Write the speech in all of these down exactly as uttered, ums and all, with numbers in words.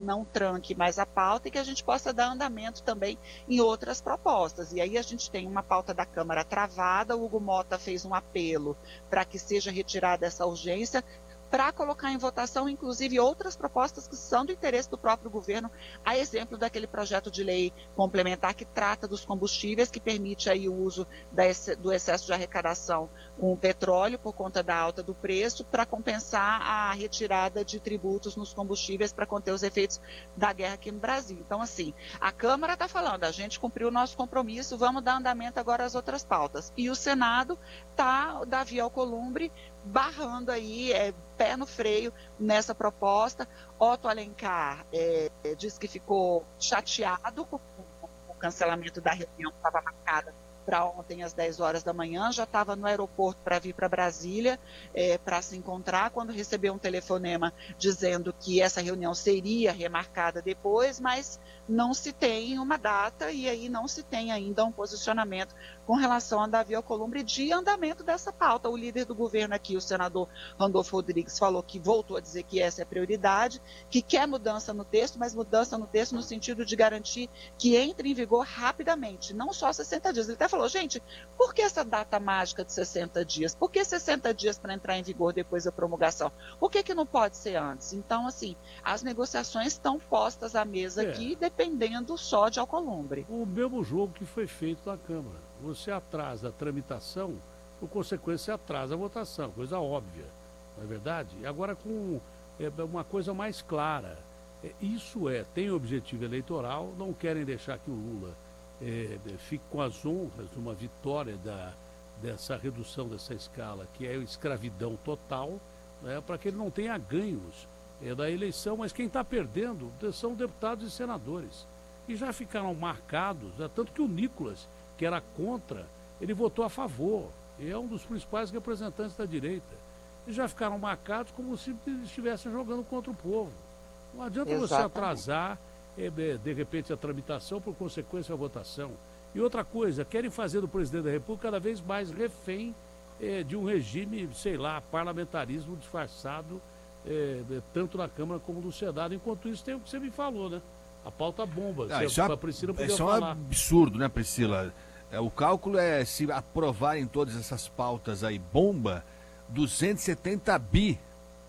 não tranque mais a pauta e que a gente possa dar andamento também em outras propostas. E aí a gente tem uma pauta da Câmara travada, o Hugo Mota fez um apelo para que seja retirada essa urgência, para colocar em votação, inclusive, outras propostas que são do interesse do próprio governo, a exemplo daquele projeto de lei complementar que trata dos combustíveis, que permite aí o uso do excesso de arrecadação com o petróleo, por conta da alta do preço, para compensar a retirada de tributos nos combustíveis para conter os efeitos da guerra aqui no Brasil. Então, assim, a Câmara está falando, a gente cumpriu o nosso compromisso, vamos dar andamento agora às outras pautas. E o Senado está, Davi Alcolumbre, barrando aí, é, pé no freio nessa proposta. Otto Alencar é, disse que ficou chateado com o cancelamento da reunião que estava marcada para ontem às dez horas da manhã, já estava no aeroporto para vir para Brasília é, para se encontrar, quando recebeu um telefonema dizendo que essa reunião seria remarcada depois, mas não se tem uma data e aí não se tem ainda um posicionamento com relação a Davi Alcolumbre de andamento dessa pauta. O líder do governo aqui, o senador Randolfo Rodrigues, falou que voltou a dizer que essa é a prioridade, que quer mudança no texto, mas mudança no texto no sentido de garantir que entre em vigor rapidamente, não só sessenta dias. Ele até falou, gente, por que essa data mágica de sessenta dias? Por que sessenta dias para entrar em vigor depois da promulgação? Por que que não pode ser antes? Então, assim, as negociações estão postas à mesa É. aqui, dependendo só de Alcolumbre. O mesmo jogo que foi feito na Câmara. Você atrasa a tramitação, por consequência, você atrasa a votação, coisa óbvia, não é verdade? E agora com é, uma coisa mais clara. É, isso é, tem objetivo eleitoral, não querem deixar que o Lula é, fique com as honras de uma vitória da, dessa redução dessa escala, que é a escravidão total, né, para que ele não tenha ganhos é, da eleição, mas quem está perdendo são deputados e senadores. E já ficaram marcados, né, tanto que o Nicolas, que era contra, ele votou a favor. E é um dos principais representantes da direita. E já ficaram marcados como se estivessem jogando contra o povo. Não adianta Exatamente. Você atrasar, é, de repente, a tramitação, por consequência, a votação. E outra coisa, querem fazer do presidente da República cada vez mais refém é, de um regime, sei lá, parlamentarismo disfarçado, é, tanto na Câmara como no Senado. Enquanto isso, tem o que você me falou, né? A pauta bomba. Ah, isso é, a Priscila podia isso é um falar. absurdo, né, Priscila? É, o cálculo é, se aprovarem todas essas pautas aí, bomba, duzentos e setenta bi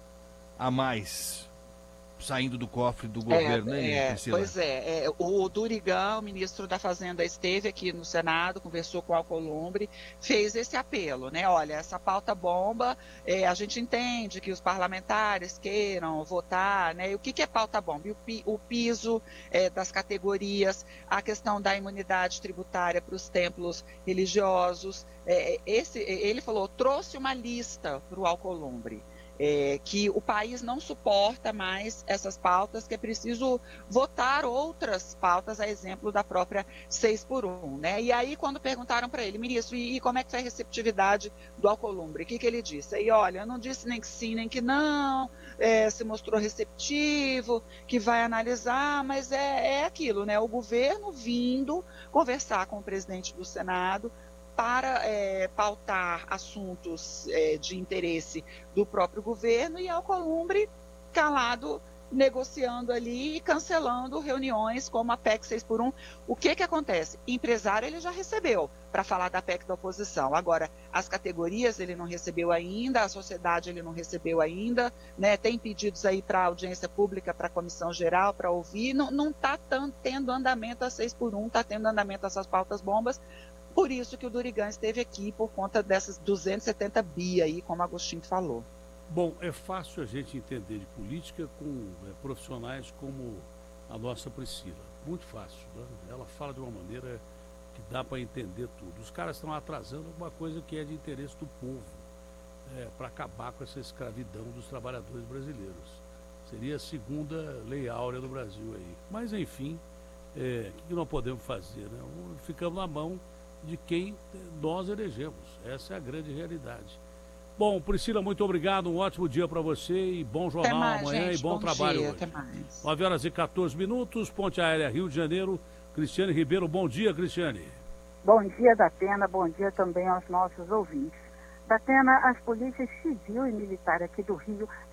a mais saindo do cofre do governo, é, né, é, Priscila? Pois é, é, o Durigan, o ministro da Fazenda, esteve aqui no Senado, conversou com o Alcolumbre, fez esse apelo, né? Olha, essa pauta bomba, é, a gente entende que os parlamentares queiram votar, né? E o que, que é pauta bomba? E o, pi, o piso é, das categorias, a questão da imunidade tributária para os templos religiosos. É, esse, ele falou, trouxe uma lista para o Alcolumbre. É, que o país não suporta mais essas pautas, que é preciso votar outras pautas, a exemplo da própria seis por um. Né? E aí, quando perguntaram para ele, ministro, e, e como é que foi a receptividade do Alcolumbre? O que, que ele disse? Aí, olha, eu não disse nem que sim, nem que não, é, se mostrou receptivo, que vai analisar, mas é, é aquilo, né? O governo vindo conversar com o presidente do Senado, para é, pautar assuntos é, de interesse do próprio governo, e Alcolumbre calado, negociando ali e cancelando reuniões como a P E C seis por um. O que que acontece? Empresário ele já recebeu para falar da P E C da oposição. Agora, as categorias ele não recebeu ainda, a sociedade ele não recebeu ainda, né? Tem pedidos aí para audiência pública, para a comissão geral, para ouvir. Não está tendo andamento a seis por um, está tendo andamento essas pautas bombas. Por isso que o Durigan esteve aqui, por conta dessas duzentos e setenta bi aí, como o Agostinho falou. Bom, é fácil a gente entender de política com é, profissionais como a nossa Priscila. Muito fácil. Né? Ela fala de uma maneira que dá para entender tudo. Os caras estão atrasando alguma coisa que é de interesse do povo, é, para acabar com essa escravidão dos trabalhadores brasileiros. Seria a segunda lei áurea do Brasil aí. Mas, enfim, é, o que nós podemos fazer? Né? Ficamos na mão de quem nós elegemos. Essa é a grande realidade. Bom, Priscila, muito obrigado, um ótimo dia para você e bom jornal mais, amanhã gente, e bom, bom trabalho dia, hoje. Até mais. nove horas e quatorze minutos, Ponte Aérea Rio de Janeiro, Cristiane Ribeiro, bom dia, Cristiane. Bom dia, Datena, bom dia também aos nossos ouvintes. Datena, as polícias civil e militar aqui do Rio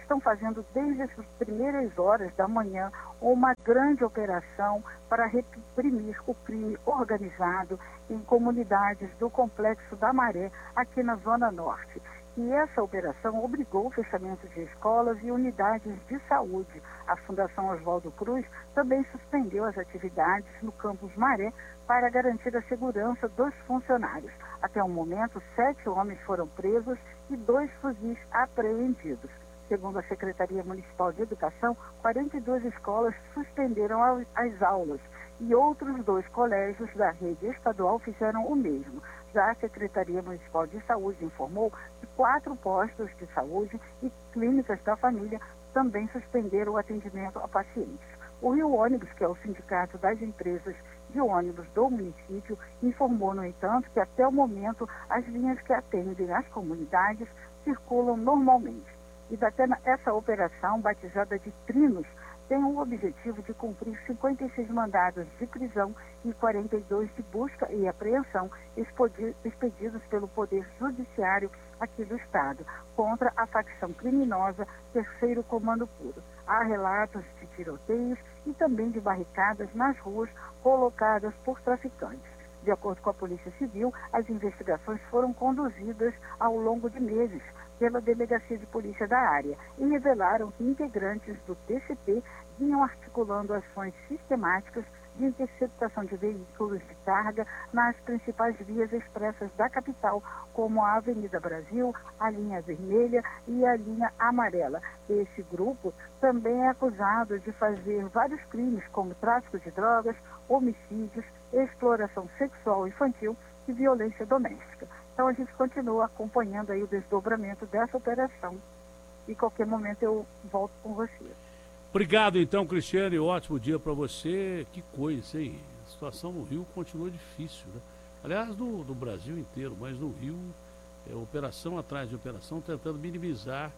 estão fazendo desde as primeiras horas da manhã uma grande operação para reprimir o crime organizado em comunidades do Complexo da Maré, aqui na Zona Norte. E essa operação obrigou o fechamento de escolas e unidades de saúde. A Fundação Oswaldo Cruz também suspendeu as atividades no campus Maré para garantir a segurança dos funcionários. Até o momento, sete homens foram presos e dois fuzis apreendidos. Segundo a Secretaria Municipal de Educação, quarenta e duas escolas suspenderam as aulas e outros dois colégios da rede estadual fizeram o mesmo. Já a Secretaria Municipal de Saúde informou que quatro postos de saúde e clínicas da família também suspenderam o atendimento a pacientes. O Rio Ônibus, que é o sindicato das empresas de ônibus do município, informou, no entanto, que até o momento as linhas que atendem as comunidades circulam normalmente. E Datena, essa operação, batizada de Trinos, tem o objetivo de cumprir cinquenta e seis mandados de prisão e quarenta e dois de busca e apreensão expedidos pelo Poder Judiciário aqui do Estado, contra a facção criminosa Terceiro Comando Puro. Há relatos de tiroteios e também de barricadas nas ruas colocadas por traficantes. De acordo com a Polícia Civil, as investigações foram conduzidas ao longo de meses pela Delegacia de Polícia da área e revelaram que integrantes do T C P vinham articulando ações sistemáticas de interceptação de veículos de carga nas principais vias expressas da capital, como a Avenida Brasil, a linha vermelha e a linha amarela. Esse grupo também é acusado de fazer vários crimes, como tráfico de drogas, homicídios, exploração sexual infantil e violência doméstica. Então a gente continua acompanhando aí o desdobramento dessa operação e qualquer momento eu volto com você. Obrigado então, Cristiane, ótimo dia para você. Que coisa, hein? A situação no Rio continua difícil, né? Aliás, no, no Brasil inteiro, mas no Rio, é, operação atrás de operação, tentando minimizar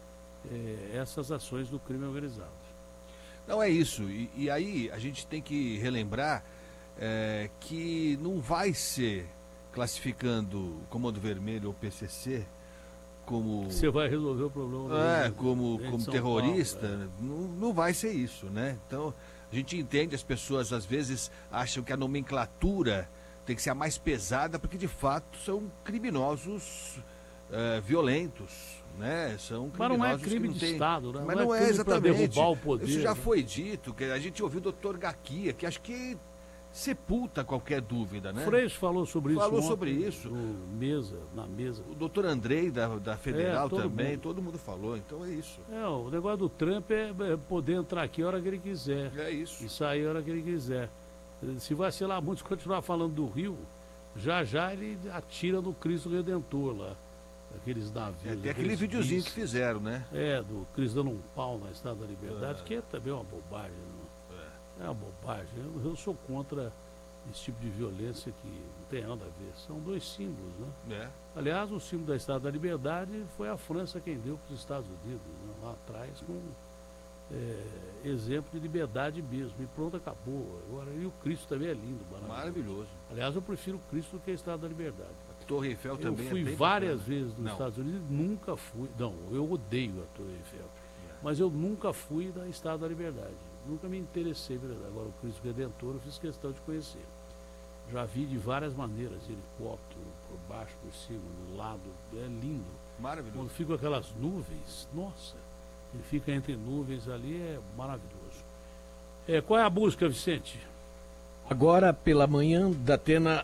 é, essas ações do crime organizado. Não é isso, e, e aí a gente tem que relembrar é, que não vai ser classificando o Comando Vermelho ou P C C como... Você vai resolver o problema. É, como, como terrorista, Paulo, é. não, não vai ser isso, né? Então, a gente entende, as pessoas às vezes acham que a nomenclatura tem que ser a mais pesada, porque de fato são criminosos uh, violentos, né? São criminosos. Mas não é crime que não de tem... Estado, né? Mas não, não é, é é exatamente. derrubar o poder, isso já né? foi dito, que a gente ouviu o doutor Gaquia, que acho que sepulta qualquer dúvida, né? Freixo falou sobre isso. Falou ontem, sobre isso. Mesa, na mesa. O doutor Andrei, da, da Federal, é, todo também, mundo. todo mundo falou, então é isso. É, o negócio do Trump é, é poder entrar aqui a hora que ele quiser. É isso. E sair a hora que ele quiser. Se vacilar muito, continuar falando do Rio, já já ele atira no Cristo Redentor lá. Aqueles navios. É, tem aquele videozinho que fizeram, né? É, do Cristo dando um pau na Estátua da Liberdade, é. que é também uma bobagem. Não? É. é uma bobagem. Eu, eu sou contra esse tipo de violência que não tem nada a ver. São dois símbolos, né? É. Aliás, o símbolo da Estátua da Liberdade foi a França quem deu para os Estados Unidos, né? Lá atrás, com é, exemplo de liberdade mesmo. E pronto, acabou. Agora, e o Cristo também é lindo, maravilhoso. Maravilhoso. Aliás, eu prefiro o Cristo do que a Estátua da Liberdade. A Torre Eiffel Eu também fui é bem várias bacana. vezes nos Não. Estados Unidos, nunca fui. Não, eu odeio a Torre Eiffel. É. Mas eu nunca fui da Estátua da Liberdade. Nunca me interessei por ela. Agora, o Cristo Redentor eu fiz questão de conhecer. Já vi de várias maneiras, helicóptero, por baixo, por cima, do lado, é lindo. Maravilhoso. Quando ficam aquelas nuvens, nossa, ele fica entre nuvens ali, é maravilhoso. É, qual é a busca, Vicente? Agora, pela manhã, Datena,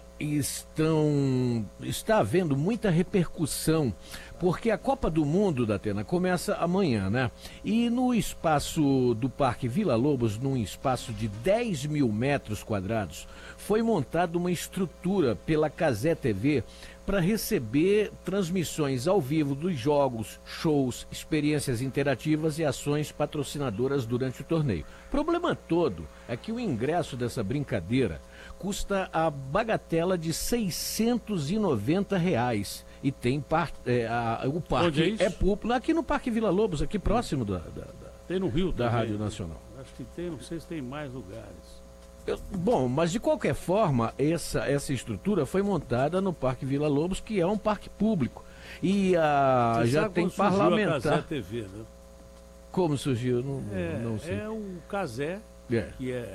estão, está havendo muita repercussão, porque a Copa do Mundo, Datena, começa amanhã, né? E no espaço do Parque Vila Lobos, num espaço de dez mil metros quadrados, foi montada uma estrutura pela Cazé T V para receber transmissões ao vivo dos jogos, shows, experiências interativas e ações patrocinadoras durante o torneio. O problema todo é que o ingresso dessa brincadeira custa a bagatela de seiscentos e noventa reais. E tem par, é, a, o parque Onde é, é público, aqui no Parque Vila Lobos, aqui próximo da, da, da, Tem no Rio da também. Rádio Nacional. Acho que tem, não sei se tem mais lugares. Eu, bom, mas de qualquer forma, essa, essa estrutura foi montada no Parque Vila Lobos, que é um parque público. E a, Você já sabe tem quando surgiu a Cazé parlamentar. T V, né? Como surgiu? Não, É, não sei. é o Casé, É. que é